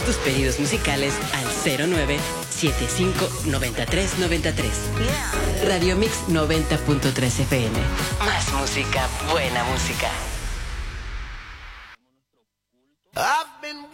tus pedidos musicales al 09759393. Radio Mix 90.3 FM. Más música, buena música.